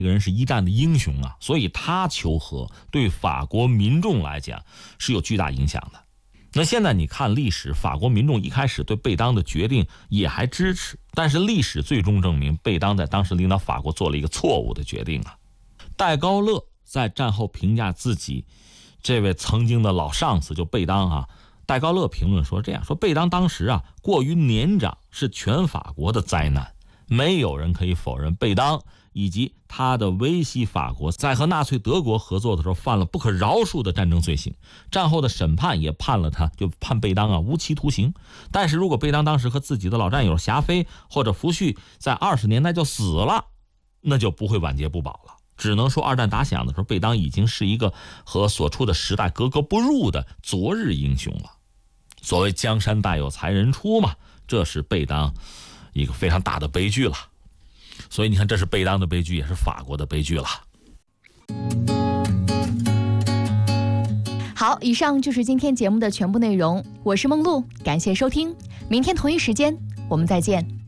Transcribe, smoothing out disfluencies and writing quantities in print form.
这个人是一战的英雄啊，所以他求和对法国民众来讲是有巨大影响的。那现在你看历史，法国民众一开始对贝当的决定也还支持，但是历史最终证明贝当在当时领导法国做了一个错误的决定啊。戴高乐在战后评价自己这位曾经的老上司就贝当啊，戴高乐评论说这样说：贝当当时啊过于年长，是全法国的灾难，没有人可以否认贝当以及他的维希法国在和纳粹德国合作的时候犯了不可饶恕的战争罪行，战后的审判也判了他，就判贝当啊无期徒刑。但是如果贝当当时和自己的老战友霞飞或者福煦在20年代就死了，那就不会晚节不保了。只能说二战打响的时候，贝当已经是一个和所处的时代格格不入的昨日英雄了。所谓江山代有才人出嘛，这是贝当一个非常大的悲剧了。所以你看，这是贝当的悲剧，也是法国的悲剧了。 好，以上就是今天节目的全部内容，我是梦露，感谢收听，明天同一时间我们再见。